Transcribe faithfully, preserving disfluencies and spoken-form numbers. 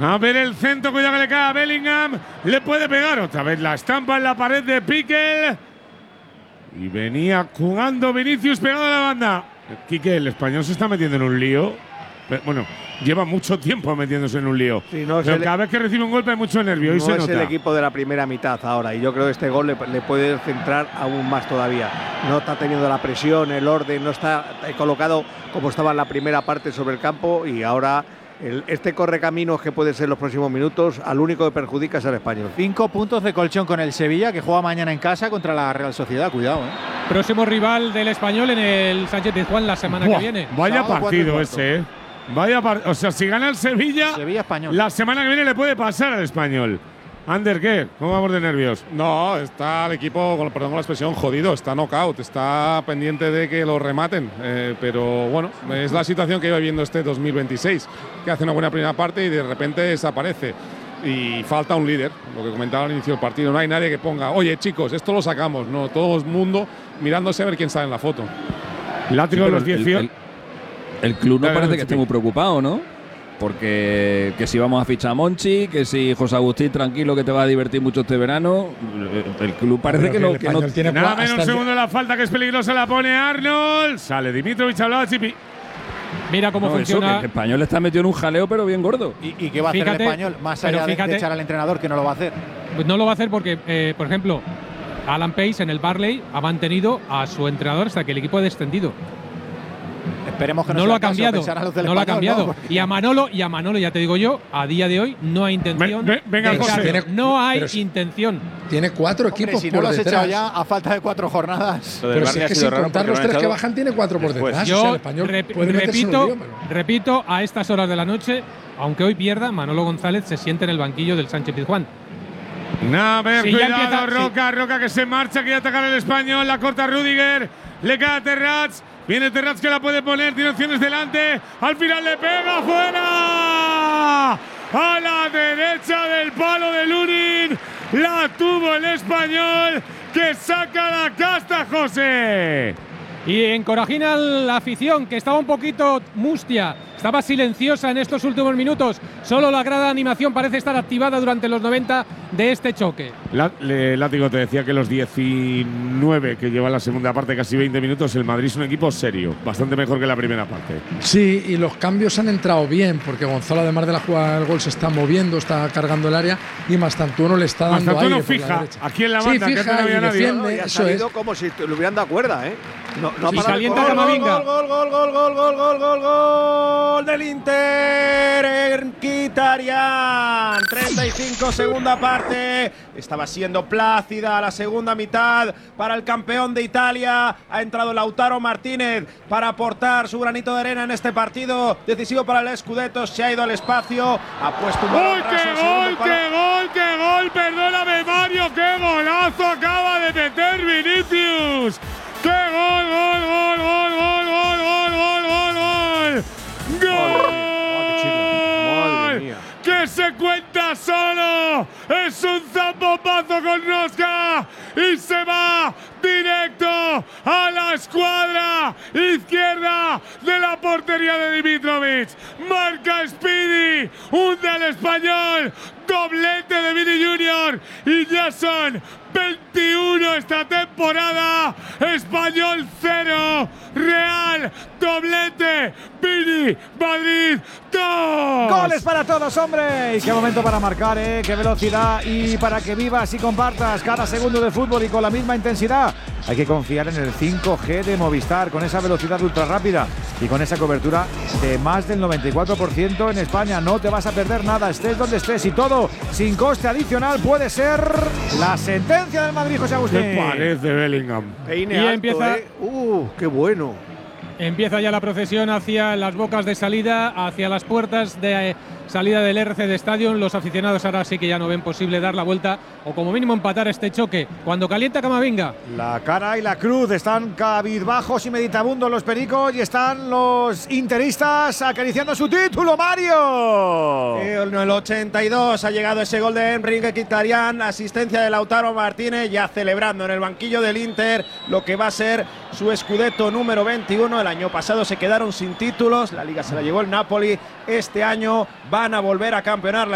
A ver el centro, cuidado que le cae a Bellingham. Le puede pegar otra vez la estampa en la pared de Piqué. Y venía jugando Vinicius pegado a la banda. Quique, el español se está metiendo en un lío. Pero, bueno, lleva mucho tiempo metiéndose en un lío. Sí, no Pero el, cada vez que recibe un golpe hay mucho nervio. No y se es nota. el equipo de la primera mitad ahora. Y yo creo que este gol le, le puede centrar aún más todavía. No está teniendo la presión, el orden, no está colocado como estaba en la primera parte sobre el campo. Y ahora el, este correcaminos que puede ser los próximos minutos, al único que perjudica es al español. Cinco puntos de colchón con el Sevilla, que juega mañana en casa contra la Real Sociedad. Cuidado, ¿eh? Próximo rival del español en el Sánchez Pizjuán la semana Buah, que viene. Vaya Sábado, partido ese, ¿eh? Vaya partido. O sea, si gana el Sevilla, Sevilla español. La semana que viene le puede pasar al español. Ander, ¿qué? ¿Cómo vamos de nervios? No, está el equipo, con, perdón con la expresión, jodido, está knockout, está pendiente de que lo rematen. Eh, pero bueno, es la situación que iba viviendo este dos mil veintiséis, que hace una buena primera parte y de repente desaparece. Y falta un líder, lo que comentaba al inicio del partido. No hay nadie que ponga, oye chicos, esto lo sacamos. No, todo el mundo mirándose a ver quién sale en la foto. Látigo Sí, de los el, dieciocho. el, el, el club no Dale, parece dale, que esté Chipi. muy preocupado, ¿no? Porque que si vamos a fichar a Monchi, que si José Agustín tranquilo que te va a divertir mucho este verano, el club parece que, que no, el que no español tiene Nada cua- menos un hasta el- segundo la falta que es peligrosa, la pone Arnold. Sale Dimitrovic, hablaba Chipi. Mira cómo no, eso, que funciona. el español está metido en un jaleo pero bien gordo. ¿Y, y qué va a hacer Fíjate, el español? Más pero allá de, fíjate- de echar al entrenador, que no lo va a hacer. Pues no lo va a hacer porque, eh, por ejemplo, Alan Pace en el Barley ha mantenido a su entrenador hasta que el equipo ha descendido. Esperemos que no, No sea lo ha el caso, cambiado, pensar a los del no lo ha español, cambiado. ¿no? Y a Manolo, y a Manolo, ya te digo yo, a día de hoy no hay intención. Ve- ve- venga, de José. echarlo. Tiene- no hay pero si- intención. Tiene cuatro Hombre, equipos si no por lo has detrás. echado ya a falta de cuatro jornadas. Lo del Pero Barney si es ha que sido sin raro contar porque los lo han tres que echado bajan, tiene cuatro por después. detrás. O sea, Yo el español rep- puede meterse en un repito, lío, pero- repito, a estas horas de la noche, aunque hoy pierda, Manolo González se siente en el banquillo del Sánchez Pizjuán. No, a ver, Sí, ya cuidado, empieza- Roca, Roca que se marcha, quiere atacar el español, la corta Rudiger, le cae a Terrats, viene Terrats que la puede poner, tiene opciones delante, al final le pega fuera, a la derecha del palo de Lunin, la tuvo el español, que saca la casta, José. Y encorajina la afición, que estaba un poquito mustia, estaba silenciosa en estos últimos minutos. Solo la grada de animación parece estar activada durante los noventa de este choque. La- le- Látigo, te decía que los diecinueve que lleva la segunda parte, casi veinte minutos, el Madrid es un equipo serio, bastante mejor que la primera parte. Sí, y los cambios han entrado bien, porque Gonzalo, además de la jugada del gol, se está moviendo, está cargando el área, y Mastantuono le está dando Mastantuono aire por la fija derecha. aquí en la Sí, banda, que fija antes no había y nadie. defiende. No, y ha Eso salido es. como si le hubieran dado cuerda, ¿eh? No, no ha Sí, parado. calienta Gol, Camavinga. Gol, gol, gol, gol, gol, gol, gol, gol, gol del Inter en Mkhitaryan. treinta y cinco, segunda parte. Estaba siendo plácida la segunda mitad para el campeón de Italia. Ha entrado Lautaro Martínez para aportar su granito de arena en este partido decisivo para el Scudetto. Se ha ido al espacio, ha puesto un balón ¡Uy, raso qué al segundo gol, palo. qué gol, qué gol! Perdóname, Mario, qué golazo acaba de meter Vinicius. ¡Qué gol, gol, gol, gol, gol, gol, gol, gol, gol, gol! Madre ¡Gol! mía. ¡Que se cuenta solo! ¡Es un zampopazo con Rosca! ¡Y se va directo a la escuadra izquierda de la portería de Dimitrovic! Marca Speedy, hunde al español, doblete de Vini Junior y ya son veintiuno esta temporada. Español cero, Real doblete, Vini, Madrid dos. Goles para todos, hombre. Y qué momento para marcar, ¿eh? Qué velocidad. Y para que vivas y compartas cada segundo de fútbol y con la misma intensidad. Hay que confiar en el cinco G de Movistar, con esa velocidad ultra rápida y con esa cobertura de más del noventa y cuatro por ciento en España. No te vas a perder nada, estés donde estés, y todo sin coste adicional. Puede ser la sentencia del Madrid, José Agustín. ¿Qué parece Bellingham? Peine Y alto, empieza- ¿eh? ¡Uh, qué bueno! Empieza ya la procesión hacia las bocas de salida, hacia las puertas de eh, salida del R C de Stadium. Los aficionados ahora sí que ya no ven posible dar la vuelta o como mínimo empatar este choque. Cuando calienta Camavinga. La cara y la cruz están cabizbajos y meditabundos los pericos, y están los interistas acariciando su título, Mario. En el ochenta y dos ha llegado ese gol de Enrique Mkhitaryan, asistencia de Lautaro Martínez, ya celebrando en el banquillo del Inter lo que va a ser su Scudetto número veintiuno. El año pasado se quedaron sin títulos, la Liga se la llevó el Napoli, este año van a volver a campeonar.